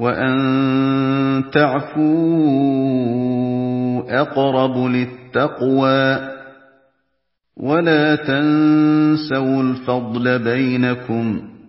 وَأَن تَعْفُوا أَقْرَبُ لِلتَّقْوَىٰ وَلَا تَنسَوُا الْفَضْلَ بَيْنَكُمْ